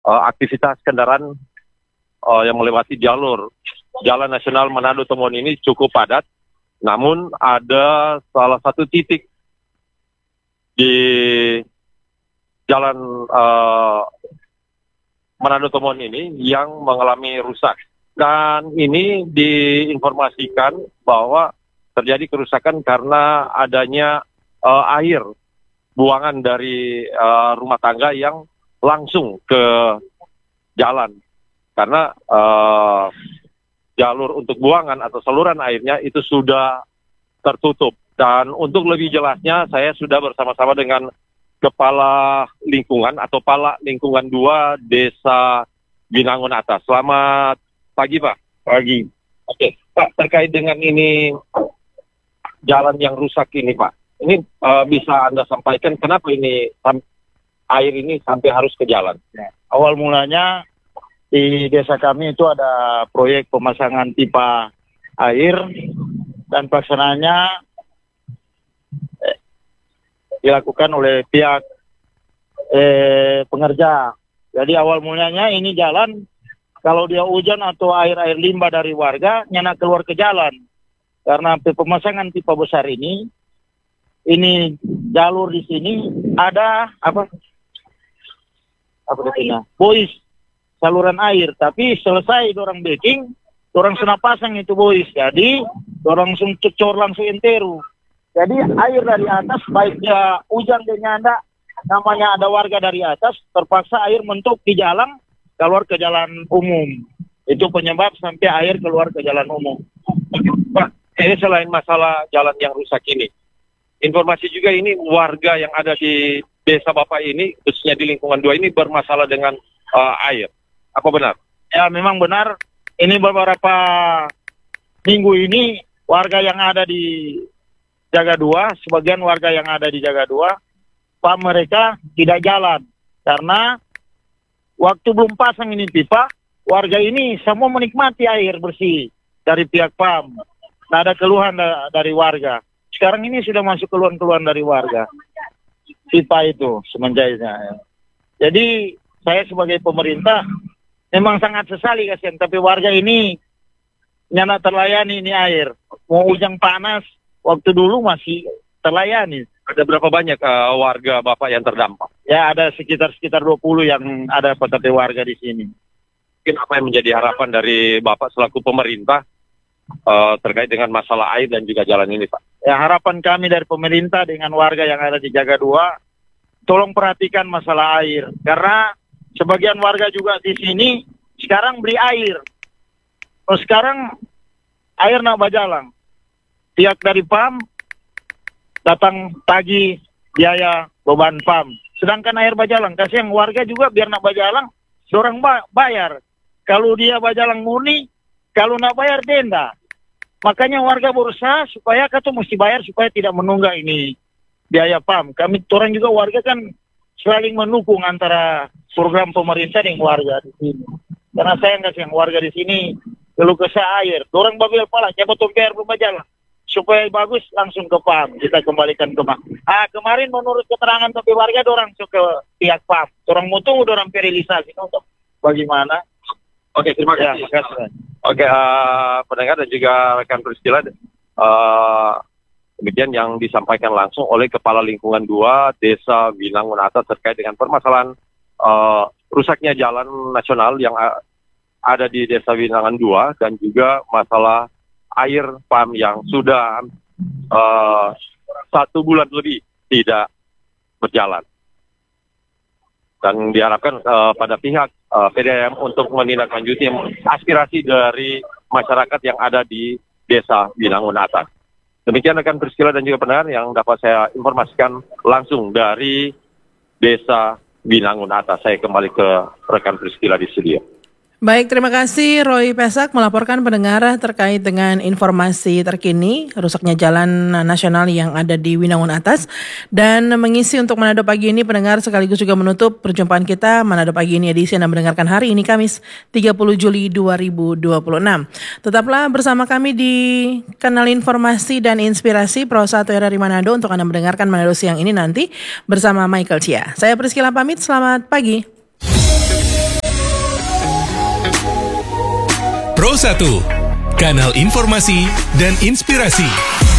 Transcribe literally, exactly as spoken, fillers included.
uh, aktivitas kendaraan uh, yang melewati jalur Jalan Nasional Manado Tomohon ini cukup padat. Namun ada salah satu titik di Jalan uh, Manado Tomohon ini yang mengalami rusak. Dan ini diinformasikan bahwa terjadi kerusakan karena adanya uh, air buangan dari uh, rumah tangga yang langsung ke jalan. Karena uh, jalur untuk buangan atau saluran airnya itu sudah tertutup. Dan untuk lebih jelasnya saya sudah bersama-sama dengan Kepala Lingkungan atau Pala Lingkungan dua Desa Binangun Atas. Selamat pagi, Pak. Pagi. Oke, Pak, terkait dengan ini jalan yang rusak ini, Pak. Ini uh, bisa Anda sampaikan kenapa ini air ini sampai harus ke jalan? Ya. Awal mulanya di desa kami itu ada proyek pemasangan pipa air dan pelaksanaannya eh, dilakukan oleh pihak eh, pengerja. Jadi awal mulanya ini jalan kalau dia hujan atau air-air limbah dari warga nyana keluar ke jalan. Karena pemasangan pipa besar ini, ini jalur di sini ada apa? Apa itu? Bois, saluran air. Tapi selesai orang backing, orang sudah pasang itu bois. Jadi orang langsung cecor langsung enteru. Jadi air dari atas, baik dia hujan dan nyanda, namanya ada warga dari atas, terpaksa air mentok di jalan, keluar ke jalan umum. Itu penyebab sampai air keluar ke jalan umum. Pak, ini selain masalah jalan yang rusak ini, informasi juga ini warga yang ada di desa Bapak ini, khususnya di lingkungan dua ini bermasalah dengan uh, air. Apa benar? Ya, memang benar. Ini beberapa minggu ini warga yang ada di Jaga dua, sebagian warga yang ada di Jaga dua, Pak mereka tidak jalan karena waktu belum pasang ini pipa, warga ini semua menikmati air bersih dari pihak P A M. Tidak ada keluhan da dari warga. Sekarang ini sudah masuk keluhan-keluhan dari warga. Pipa itu semenjaknya. Jadi saya sebagai pemerintah memang sangat sesali kasihan, tapi warga ini nyana terlayani ini air. Mau hujan panas, waktu dulu masih terlayani. Ada berapa banyak uh, warga Bapak yang terdampak? Ya, ada sekitar sekitar dua puluh yang ada P T T warga di sini. Mungkin apa yang menjadi harapan dari Bapak selaku pemerintah uh, terkait dengan masalah air dan juga jalan ini, Pak? Ya, harapan kami dari pemerintah dengan warga yang ada di Jaga dua, tolong perhatikan masalah air. Karena sebagian warga juga di sini sekarang beli air. Oh, sekarang air nak bajalang. Pihak dari P A M datang tagih biaya beban P A M. Sedangkan air bajalang, kasihan warga juga biar nak bajalang, dorang ba bayar. Kalau dia bajalang murni, kalau nak bayar denda. Makanya warga berusaha supaya kata mesti bayar supaya tidak menunggak ini biaya P A M. Kami orang juga warga kan saling mendukung antara program pemerintah dengan warga di sini. Karena saya nggak sayang warga di sini keluh kesah air. Dorang babil pala, coba tuh biar berbajalang. Supaya bagus langsung ke P A M, kita kembalikan ke P A M. Ah, kemarin menurut keterangan tapi warga dorang ke pihak P A M. Dorang mau tunggu dorang verilisasi untuk bagaimana. Oke, terima kasih. Ya, terima kasih. Oke, uh, pendengar dan juga rekan Priscila, uh, demikian yang disampaikan langsung oleh Kepala Lingkungan dua Desa Binangun Atas terkait dengan permasalahan uh, rusaknya jalan nasional yang uh, ada di Desa Binangun dua dan juga masalah air P A M yang sudah uh, satu bulan lebih tidak berjalan. Dan diharapkan uh, pada pihak uh, P D A M untuk menindaklanjuti aspirasi dari masyarakat yang ada di Desa Binangun Atas. Demikian rekan Priscila dan juga pendengar yang dapat saya informasikan langsung dari Desa Binangun Atas. Saya kembali ke rekan Priscila di studio. Baik, terima kasih Roy Pesak melaporkan pendengar terkait dengan informasi terkini rusaknya jalan nasional yang ada di Binangun Atas. Dan mengisi untuk Manado Pagi ini pendengar sekaligus juga menutup perjumpaan kita Manado Pagi ini edisi Anda mendengarkan hari ini Kamis tiga puluh Juli dua ribu dua puluh enam. Tetaplah bersama kami di kanal informasi dan inspirasi Pro satu R R I Manado untuk Anda mendengarkan Manado siang ini nanti bersama Michael Chia. Saya Priscila pamit, selamat pagi. Pro satu, kanal informasi dan inspirasi.